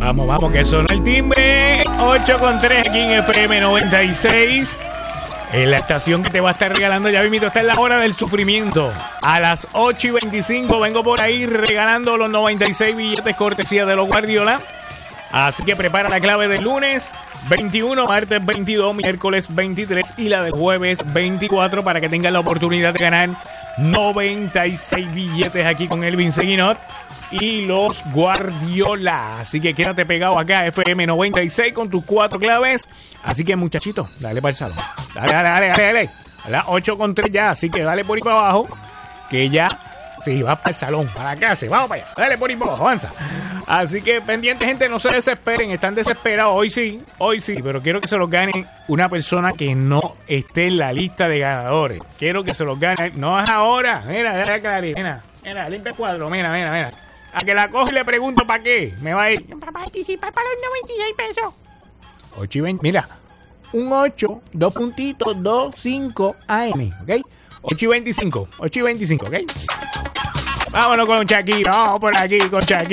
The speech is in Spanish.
Vamos, que suena el timbre. 8:3 aquí en FM 96. En la estación que te va a estar regalando, ya mismo está en la hora del sufrimiento. A las 8:25 vengo por ahí regalando los 96 billetes cortesía de los Guardiola. Así que prepara la clave del lunes 21, martes 22, miércoles 23 y la del jueves 24 para que tengas la oportunidad de ganar 96 billetes aquí con Elvin Seguinot y los Guardiola. Así que quédate pegado acá a FM 96 con tus 4 claves. Así que muchachito, dale para el salón. Dale. A las 8:3 ya, así que dale por ahí para abajo, que ya sí, va para el salón, para la clase, vamos para allá, dale por ahí para abajo, avanza. Así que pendiente, gente, no se desesperen, están desesperados, hoy sí, pero quiero que se los gane una persona que no esté en la lista de ganadores. Quiero que se los gane, no es ahora, mira, mira, limpia el cuadro, mira. A que la coge y le pregunto para qué, me va a ir. Para participar para los 96 pesos. 8:20, mira, un 8, 2 puntitos, 2, 5 AM, ¿ok? 8:25, ¿ok? Vámonos con Shakira, vamos por aquí con Shakira.